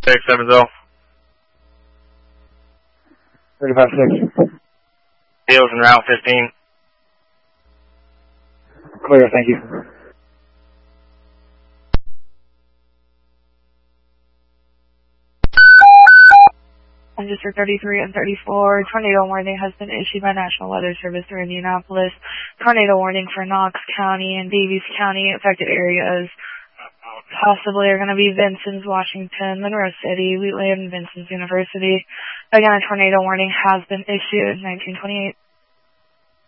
670. 35-6. Deals en route 15. Clear, thank you. District 33 and 34, tornado warning has been issued by National Weather Service through Indianapolis. Tornado warning for Knox County and Davies County. Affected areas possibly are going to be Vincennes, Washington, Monroe City, Wheatland, and Vincennes University. Again, a tornado warning has been issued, 1928.